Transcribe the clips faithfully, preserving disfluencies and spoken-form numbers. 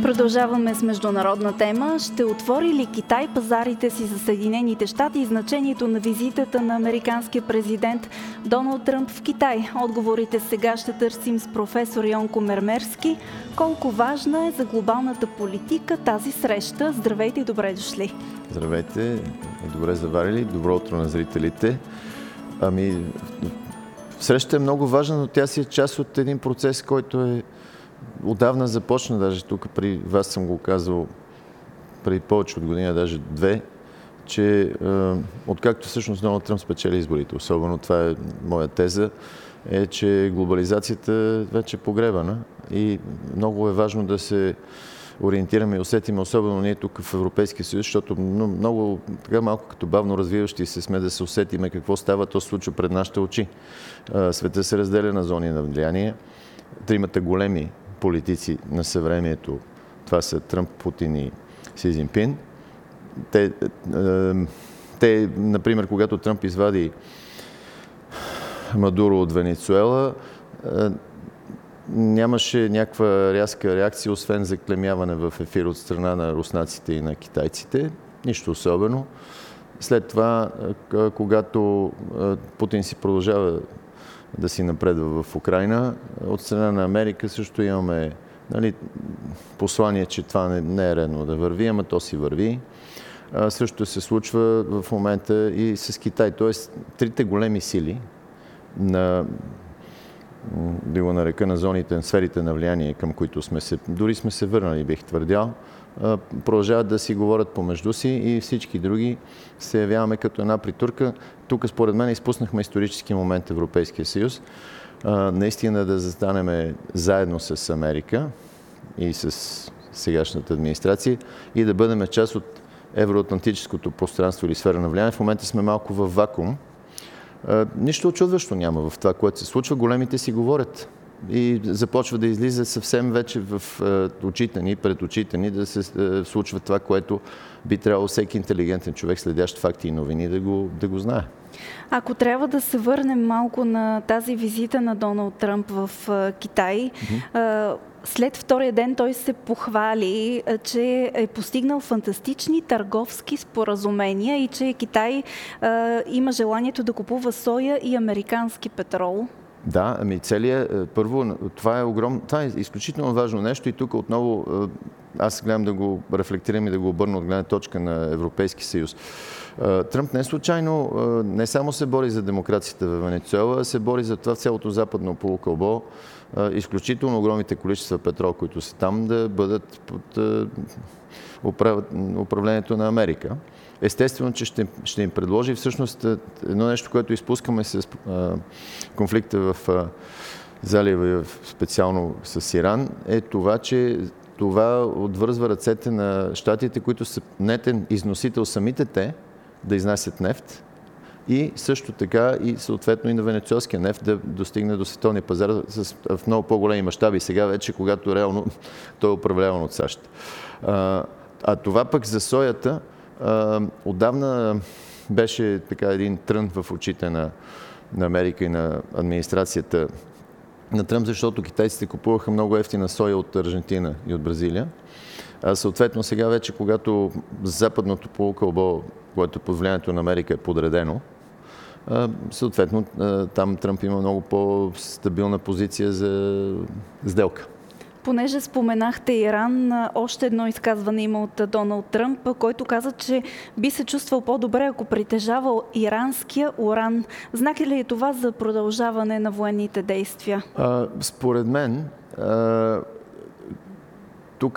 Продължаваме с международна тема. Ще отвори ли Китай пазарите си за Съединените щати и значението на визитата на американския президент Доналд Тръмп в Китай? Отговорите сега ще търсим с професор Йонко Мермерски. Колко важна е за глобалната политика тази среща? Здравейте и добре дошли! Здравейте, добре заварили, добро утро на зрителите. Ами, срещата е много важна, но тя си е част от един процес, който е отдавна започна, даже тук при вас съм го казал преди повече от година, даже две, че е, откакто всъщност Доналд Тръмп спечели изборите, особено това е моя теза, е, че глобализацията вече е погребана и много е важно да се ориентираме и усетиме, особено ние тук в Европейския съюз, защото много, така малко като бавно развиващи се сме да се усетиме какво става, то се случва пред нашите очи. Света се разделя на зони на влияние. Тримата големи политици на съвремието, това са Тръмп, Путин и Си Цзинпин. Те, те, например, когато Тръмп извади Мадуро от Венецуела, нямаше някаква рязка реакция, освен заклемяване в ефир от страна на руснаците и на китайците. Нищо особено. След това, когато Путин си продължава да си напредва в Украйна, от страна на Америка също имаме, нали, послание, че това не, не е редно да върви, ама то си върви. А, също се случва в момента и с Китай. Тоест, трите големи сили на, да го нарека, на зоните, на сферите на влияние, към които сме се, дори сме се върнали, бих твърдял, продължават да си говорят помежду си и всички други се явяваме като една притурка. Тук, според мен, изпуснахме исторически момент Европейския съюз. Наистина да застанем заедно с Америка и с сегашната администрация и да бъдем част от евроатлантическото пространство или сфера на влияние. В момента сме малко във вакуум. Нищо очудващо няма в това, което се случва. Големите си говорят. И започва да излиза съвсем вече в очите ни, пред очите ни, да се случва това, което би трябвало всеки интелигентен човек, следящ факти и новини, да го, да го знае. Ако трябва да се върнем малко на тази визита на Доналд Тръмп в Китай, mm-hmm. след втория ден той се похвали, че е постигнал фантастични търговски споразумения и че Китай има желанието да купува соя и американски петрол. Да, ами целият, първо, това е огромно, това е изключително важно нещо и тук отново аз гледам да го рефлектирам и да го обърна от гледна точка на Европейски съюз. Тръмп не случайно не само се бори за демокрацията в Венецуела, а се бори за това в цялото западно полукълбо, изключително огромните количества петрол, които са там, да бъдат под управлението на Америка. Естествено, че ще, ще им предложи всъщност едно нещо, което изпускаме с а, конфликта в а, залива и специално с Иран, е това, че това отвързва ръцете на щатите, които са нетен износител самите те, да изнасят нефт и също така и съответно и на венецуелския нефт да достигне до световния пазар с, в много по-големи мащаби. Сега вече, когато реално той е управляван от САЩ. А, а това пък за соята, Uh, отдавна беше така един трън в очите на, на Америка и на администрацията на Тръмп, защото китайците купуваха много ефтина соя от Аржентина и от Бразилия. А съответно сега вече, когато западното полукълбо, което под влиянието на Америка е подредено, uh, съответно uh, там Тръмп има много по-стабилна позиция за сделка. Понеже споменахте Иран, още едно изказване има от Доналд Тръмп, който каза, че би се чувствал по-добре, ако притежавал иранския уран. Знаете ли това за продължаване на военните действия? А, според мен, а, тук,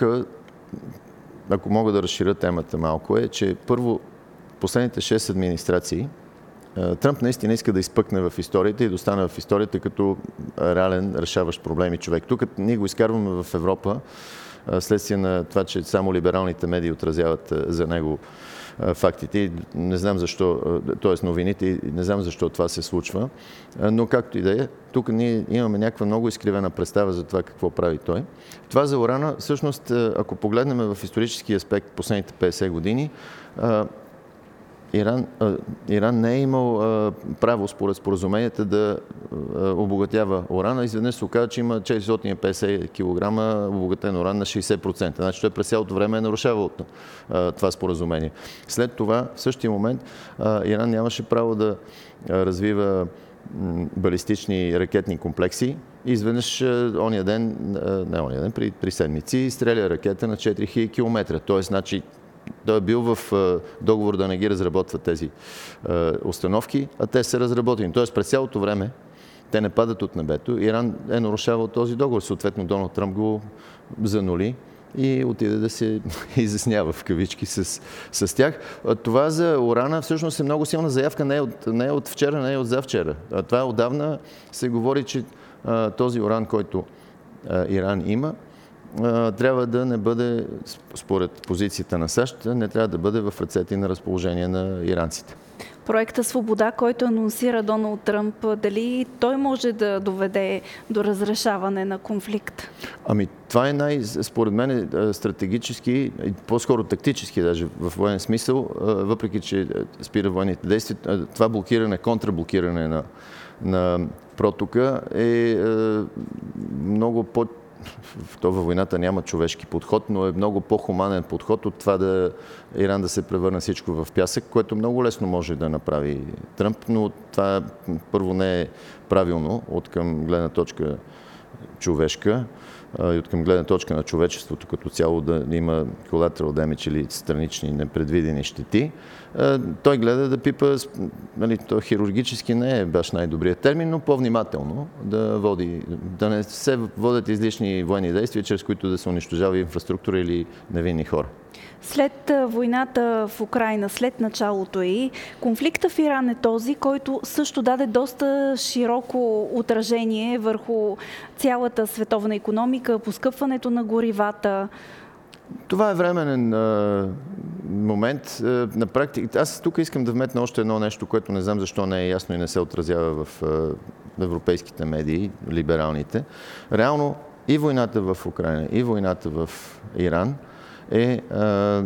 ако мога да разширя темата малко, е, че първо последните шест администрации Тръмп наистина иска да изпъкне в историята и да остане в историята като реален решаващ проблеми човек. Тук ние го изкарваме в Европа, следствие на това, че само либералните медии отразяват за него фактите и не знам защо, т.е. новините, и не знам защо това се случва, но както и да е, тук ние имаме някаква много изкривена представа за това какво прави той. Това за урана, всъщност, ако погледнем в исторически аспект последните петдесет години, Иран, Иран не е имал право според споразуменията да обогатява урана. Изведнъж се оказа, че има четиристотин и петдесет килограма обогатен уран на шейсет процента. Значи той през цялото време е нарушавал това споразумение. След това, в същия момент, Иран нямаше право да развива балистични ракетни комплекси. И изведнъж ония ден, не ония ден, при, при седмици, стреля ракета на четири хиляди километра. Тоест, значи, той е бил в договор да не ги разработват тези установки, а те са разработени. Тоест, през цялото време те не падат от небето. Иран е нарушавал този договор. Съответно, Доналд Тръмп го занули и отиде да се изяснява в кавички с, с тях. Това за урана всъщност е много силна заявка, не е от, не е от вчера, не е от завчера. Това отдавна се говори, че а, този уран, който а, Иран има, а, трябва да не бъде, според позицията на САЩ, не трябва да бъде в ръцете и на разположение на иранците. Проекта Свобода, който анонсира Доналд Тръмп, дали той може да доведе до разрешаване на конфликт? Ами това е най, според мен, стратегически, по-скоро тактически даже в военен смисъл, въпреки че спира военните действия, това блокиране, контраблокиране на, на протока е много по- В това войната няма човешки подход, но е много по-хуманен подход от това да Иран да се превърне всичко в пясък, което много лесно може да направи Тръмп, но това първо не е правилно от към гледна точка човешка и от към гледна точка на човечеството като цяло да има collateral damage или странични непредвидени щети. Той гледа да пипа, нали, то хирургически не е баш най-добрият термин, но по-внимателно да води, да не се водят излишни военни действия, чрез които да се унищожава инфраструктура или невинни хора. След войната в Украйна, след началото ѝ, конфликта в Иран е този, който също даде доста широко отражение върху цялата световна икономика, поскъпването на горивата. Това е временен а, момент. А, на практика, аз тук искам да вметна още едно нещо, което не знам защо не е ясно и не се отразява в а, европейските медии, либералните. Реално и войната в Украйна, и войната в Иран е а,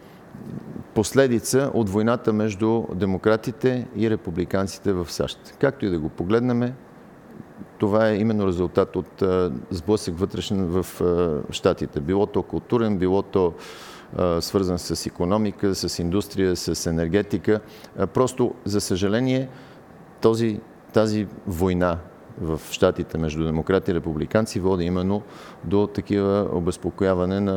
последица от войната между демократите и републиканците в САЩ. Както и да го погледнем, това е именно резултат от а, сблъсък вътрешен в а, щатите. Било то културен, било то а, свързан с икономика, с индустрия, с енергетика. А, просто, за съжаление, този, тази война в щатите между демократи и републиканци води именно до такива обезпокояване на,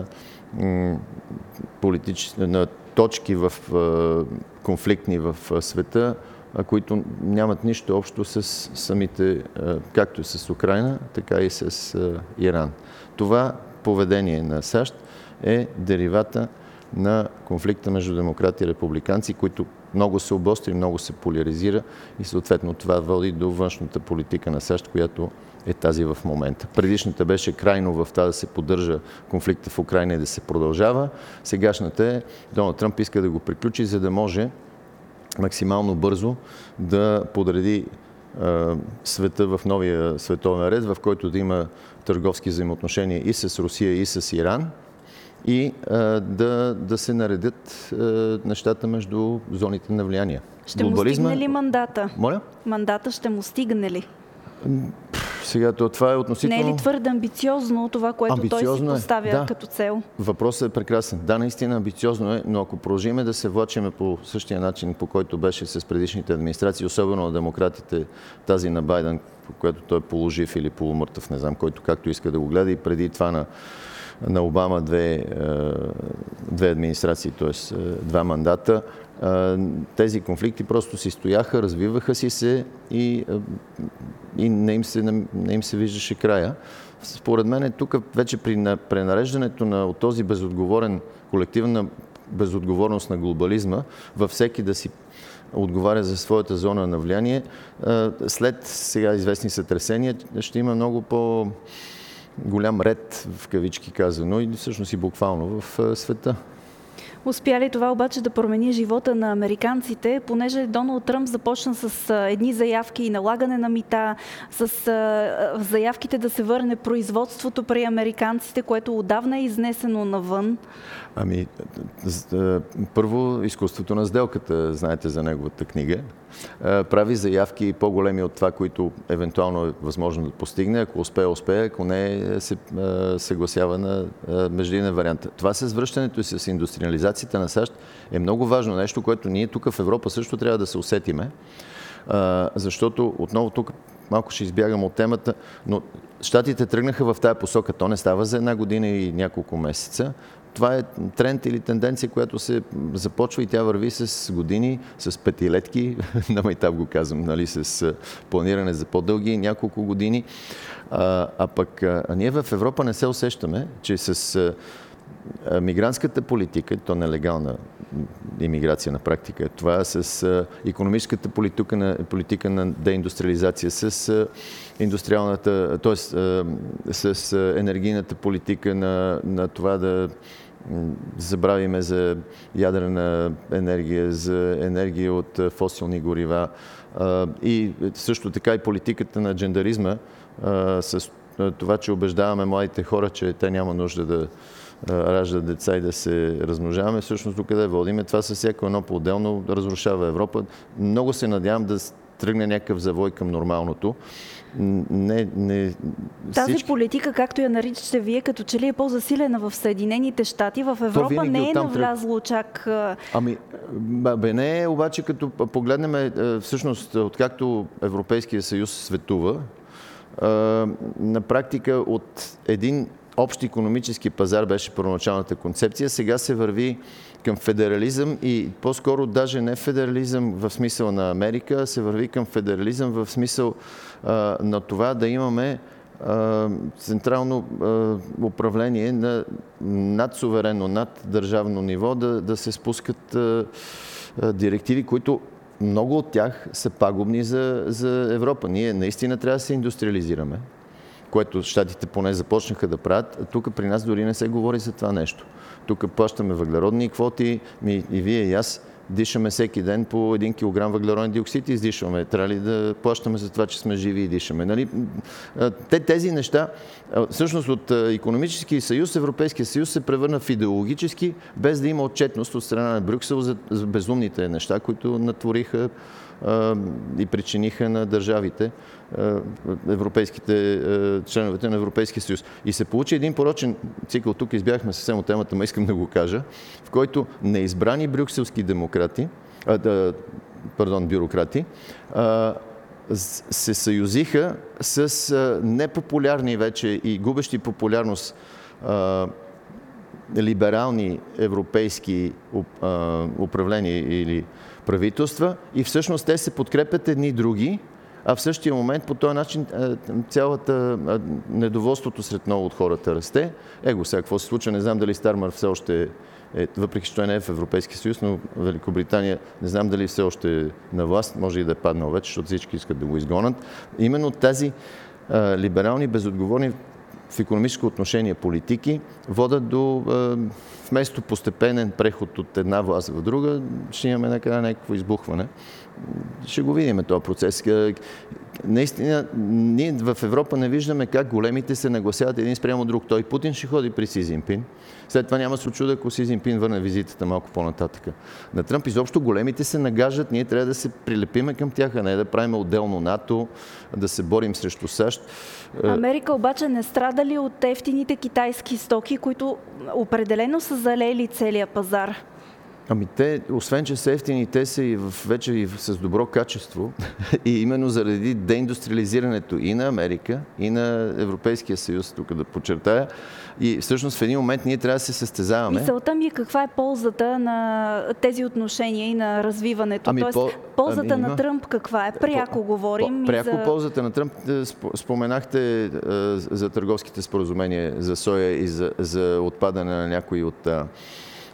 политич... на точки в конфликтни в света, които нямат нищо общо с самите, както с Украйна, така и с Иран. Това поведение на САЩ е деривата на конфликта между демократи и републиканци, които много се обостри, много се поляризира и съответно това води до външната политика на САЩ, която е тази в момента. Предишната беше крайно в това да се поддържа конфликта в Украйна и да се продължава. Сегашната е, Доналд Тръмп иска да го приключи, за да може максимално бързо да подреди е, света в новия световен ред, в който да има търговски взаимоотношения и с Русия, и с Иран, и а, да, да се наредят а, нещата между зоните на влияние. Ще Глобализма... му стигне ли мандата? Моля? Мандата ще му стигне ли? Сега, това е относително... Не е ли твърде амбициозно това, което амбициозно той си поставя е. Да. като цел? Въпросът е прекрасен. Да, наистина амбициозно е, но ако продължиме да се влачиме по същия начин, по който беше с предишните администрации, особено на демократите, тази на Байден, по която той е полужив или полумъртъв, не знам, който както иска да го гледа, и преди това на на Обама две, две администрации, т.е. два мандата. Тези конфликти просто си стояха, развиваха си се и, и не, им се, не им се виждаше края. Според мен тук вече при пренареждането на от този безотговорен, колективна безотговорност на глобализма, във всеки да си отговаря за своята зона на влияние, след сега известни сътресения ще има много по- голям ред, в кавички казано, и всъщност и буквално в света. Успя ли това обаче да промени живота на американците, понеже Доналд Тръмп започна с едни заявки и налагане на мита, с заявките да се върне производството при американците, което отдавна е изнесено навън? Ами, първо, изкуството на сделката, знаете за неговата книга, прави заявки по-големи от това, които евентуално е възможно да постигне. Ако успее, успее, ако не, се съгласява на междинен вариант. Това с връщането и с индустриализацията на САЩ е много важно нещо, което ние тук в Европа също трябва да се усетиме, защото отново тук малко ще избягам от темата, но щатите тръгнаха в тая посока. То не става за една година и няколко месеца. Това е тренд или тенденция, която се започва и тя върви с години, с петилетки, на майтап го казвам, нали, с планиране за по-дълги няколко години. А, а пък а ние в Европа не се усещаме, че с а, мигрантската политика, то нелегална имиграция на практика, това с а, икономическата политика на, политика на деиндустриализация, с а, индустриалната, т.е. с а, енергийната политика на, на това да забравиме за ядрена енергия, за енергия от фосилни горива и също така и политиката на джендаризма с това, че убеждаваме младите хора, че те няма нужда да раждат деца и да се размножаваме. Всъщност, докъде водиме, това със всяко едно по-отделно разрушава Европа. Много се надявам да тръгне някакъв завой към нормалното. Не, не, Тази всички... политика, както я наричате вие, като че ли е по-засилена в Съединените щати, в Европа не е навлязло чак... Ами, бе не е, обаче като погледнем, всъщност, откакто Европейския съюз светува, на практика от един общ икономически пазар беше първоначалната концепция, сега се върви към федерализъм и по-скоро даже не федерализъм в смисъл на Америка, а се върви към федерализъм в смисъл а, на това да имаме а, централно а, управление на надсуверенно, над държавно ниво, да, да се спускат а, а, директиви, които много от тях са пагубни за, за Европа. Ние наистина трябва да се индустриализираме, което щатите поне започнаха да правят. Тук при нас дори не се говори за това нещо. Тук плащаме въглеродни квоти, ми, и вие и аз дишаме всеки ден по един килограм въглероден диоксид и издишваме. Трябва ли да плащаме за това, че сме живи и дишаме? Нали? Те, тези неща, всъщност от икономически съюз, Европейския съюз се превърна в идеологически, без да има отчетност от страна на Брюксел за безумните неща, които натвориха и причиниха на държавите, европейските, членовете на Европейския съюз. И се получи един порочен цикъл, тук избягахме съвсем от темата, но искам да го кажа, в който неизбрани брюкселски демократи, а, да, пардон, бюрократи, а, се съюзиха с а, непопулярни вече и губещи популярност а, либерални европейски а, управления или правителства и всъщност те се подкрепят едни други, а в същия момент по този начин цялата недоволството сред много от хората расте. Его сега какво се случва, не знам дали Стармър все още е, въпреки че той не е в Европейския съюз, но Великобритания не знам дали все още е на власт, може и да е паднал вече, защото всички искат да го изгонят. Именно тази а, либерални, безотговорни в икономическо отношение политики водят до вместо постепенен преход от една власт в друга, ще имаме накрая някакво избухване. Ще го видим този процес. Наистина, ние в Европа не виждаме как големите се нагласяват един спрямо друг. Той Путин ще ходи при Си Цзинпин. След това няма се очуда, ако Си Цзинпин върне визитата малко по-нататък. На Тръмп изобщо големите се нагаждат, ние трябва да се прилепиме към тях, а не да правим отделно НАТО, да се борим срещу САЩ. Америка обаче не страда ли от ефтините китайски стоки, които определено са залели целия пазар? Ами те, освен че са ефтини, те са и в, вече и с добро качество и именно заради деиндустриализирането и на Америка, и на Европейския съюз, тук да подчертая. И всъщност в един момент ние трябва да се състезаваме. Мисълта ми е каква е ползата на тези отношения и на развиването. Ами, Тоест, по... ползата ами, на Тръмп каква е? Пряко по... говорим. По... Пряко за... ползата на Тръмп, споменахте а, за търговските споразумения за соя и за, за отпадане на някои от а,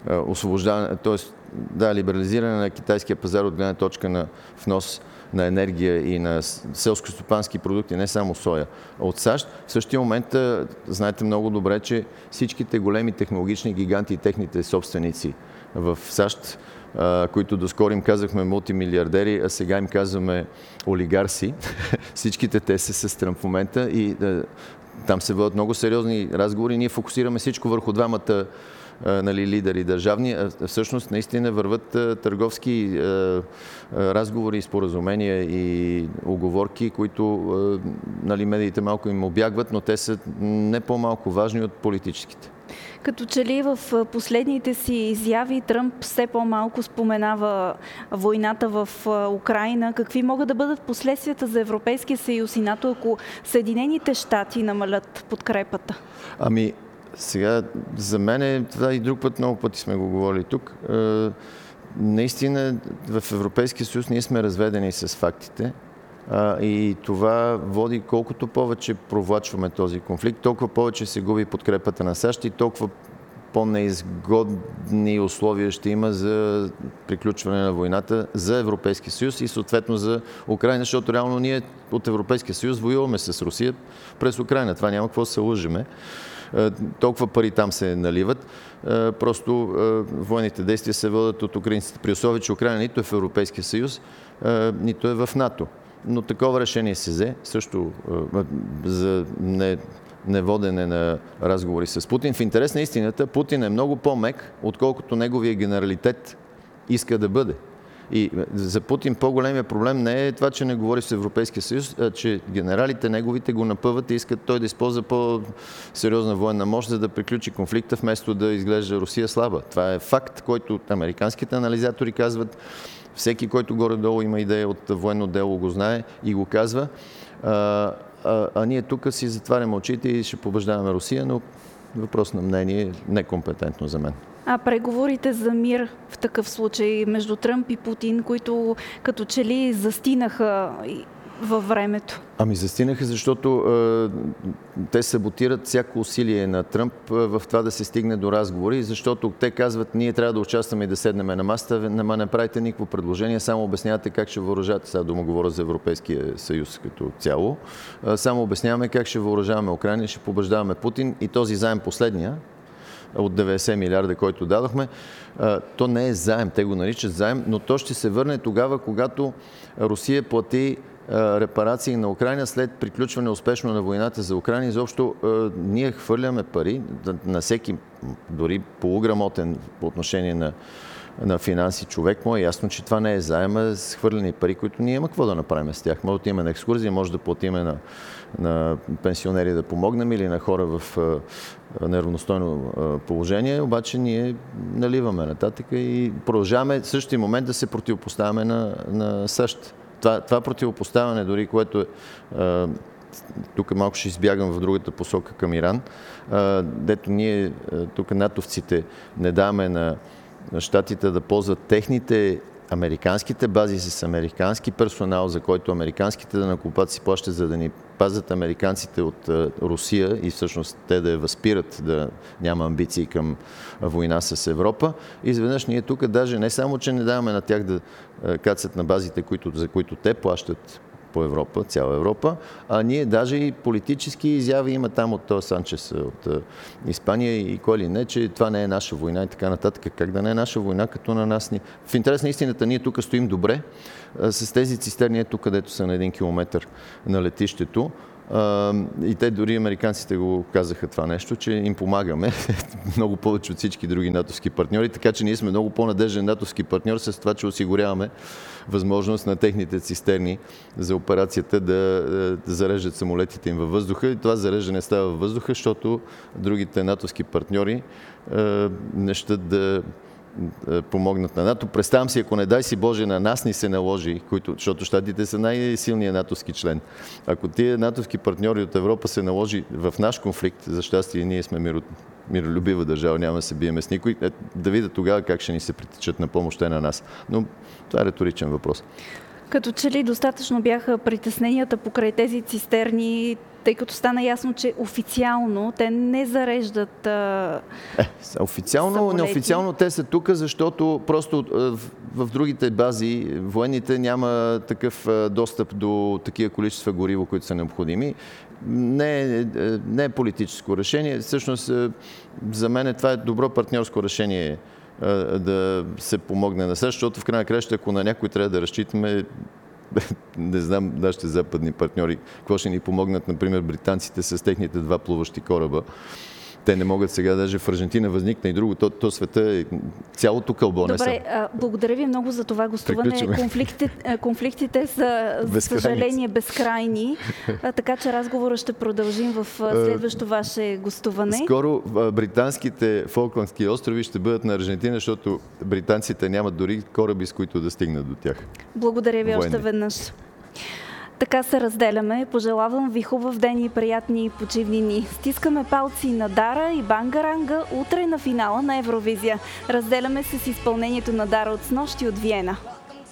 освобождаване, т.е. да, либерализиране на китайския пазар от гледна точка на внос на енергия и на селско-стопански продукти, не само соя. От САЩ в същия момент знаете много добре, че всичките големи технологични гиганти и техните собственици в САЩ, които доскоро им казахме мултимилиардери, а сега им казваме олигарси, всичките те са с Тръмп в момента и там се водят много сериозни разговори. Ние фокусираме всичко върху двамата нали, лидери държавни, а всъщност наистина върват търговски разговори, споразумения и уговорки, които нали, медиите малко им обягват, но те са не по-малко важни от политическите. Като че ли в последните си изяви Тръмп все по-малко споменава войната в Украйна. Какви могат да бъдат последствията за Европейския съюз и НАТО, ако Съединените щати намалят подкрепата? Ами, сега, за мен, това и друг път, много пъти сме го говорили тук, е, наистина в Европейския съюз ние сме разведени с фактите а, и това води колкото повече провлачваме този конфликт, толкова повече се губи подкрепата на САЩ и толкова по-неизгодни условия ще има за приключване на войната за Европейския съюз и съответно за Украйна, защото реално ние от Европейския съюз воюваме с Русия през Украйна. Това няма какво да се лъжеме. Толкова пари там се наливат. Просто военните действия се водят от украинците. При условие, че Украйна нито е в Европейския съюз, нито е в НАТО. Но такова решение се взе също за не, неводене на разговори с Путин. В интерес на истината, Путин е много по-мек, отколкото неговия генералитет иска да бъде. И за Путин по-големия проблем не е това, че не говори с Европейския съюз, а че генералите неговите го напъват и искат той да използва по-сериозна военна мощ, за да приключи конфликта, вместо да изглежда Русия слаба. Това е факт, който американските анализатори казват. Всеки, който горе-долу има идея от военно дело, го знае и го казва. А, а, а ние тук си затваряме очите и ще побеждаваме Русия, но въпрос на мнение некомпетентно за мен. А преговорите за мир в такъв случай между Тръмп и Путин, които като че ли застинаха във времето? Ами застинаха, защото е, те саботират всяко усилие на Тръмп в това да се стигне до разговори, защото те казват, ние трябва да участваме и да седнем на масата, нема не правите никакво предложение, само обяснявате как ще въоръжавате, сега дума говоря за Европейския съюз като цяло, само обясняваме как ще въоръжаваме Украйна, ще побеждаваме Путин и този заем последния, от деветдесет милиарда, който дадохме, то не е заем, те го наричат заем, но то ще се върне тогава, когато Русия плати репарации на Украйна след приключване успешно на войната за Украйна. Изобщо ние хвърляме пари на всеки, дори полуграмотен по отношение на, на финанси човек. Му е ясно, че това не е заема с хвърлени пари, които ние има какво да направим с тях. Може да отидем на екскурзия, може да платиме на, на пенсионери да помогнем или на хора в неравностойно положение, обаче ние наливаме нататък и продължаваме в същия момент да се противопоставяме на, на САЩ. Това, това противопоставяне, дори което е, тук малко ще избягам в другата посока към Иран, дето ние тук натовците не даваме на, на щатите да ползват техните американските бази с американски персонал, за който американските данъкоплатци плащат, за да ни пазят американците от Русия и всъщност те да я възпират да няма амбиции към война с Европа. И изведнъж ние тук даже не само, че не даваме на тях да кацат на базите, които, за които те плащат по Европа, цяла Европа, а ние даже и политически изяви има там от този Санчес от Испания и кой ли не, че това не е наша война и така нататък. Как да не е наша война, като на нас ни... В интерес на истината, ние тук стоим добре с тези цистерни, ето където са на един километър на летището. И те, дори американците го казаха това нещо, че им помагаме много повече от всички други натовски партньори, така че ние сме много по-надежден натовски партньор с това, че осигуряваме възможност на техните цистерни за операцията да, да зареждат самолетите им във въздуха. И това зареждане става във въздуха, защото другите натовски партньори не щат да помогнат на НАТО. Представям си, ако не дай си Боже на нас ни се наложи, които, защото щатите са най-силният натовски член. Ако тия натовски партньори от Европа се наложи в наш конфликт, за щастие ние сме миро, миролюбива държава, няма да се биеме с никой, да видят тогава как ще ни се притичат на помощ на нас. Но това е риторичен въпрос. Като че ли достатъчно бяха притесненията покрай тези цистерни, тъй като стана ясно, че официално те не зареждат а... е, официално, самолети. Неофициално те са тук, защото просто в, в другите бази военните няма такъв достъп до такива количества гориво, които са необходими. Не е, не е политическо решение. Всъщност, за мен това е добро партньорско решение да се помогне на САЩ, защото в крайна краща, ако на някой трябва да разчитаме, не знам нашите западни партньори, какво ще ни помогнат, например, британците с техните два плуващи кораба. Те не могат сега, даже в Аржентина възникна и друго, то, то света е цялото кълбо. Добре, а, благодаря ви много за това гостуване. Конфликтите, конфликтите са, за съжаление, безкрайни, а, така че разговора ще продължим в следващо ваше гостуване. Скоро британските Фолкландски острови ще бъдат на Аржентина, защото британците нямат дори кораби, с които да стигнат до тях. Благодаря ви Военни. Още веднъж. Така се разделяме. Пожелавам ви хубав ден и приятни почивнини. Стискаме палци на Дара и Бангаранга утре на финала на Евровизия. Разделяме се с изпълнението на Дара от снощи от Виена.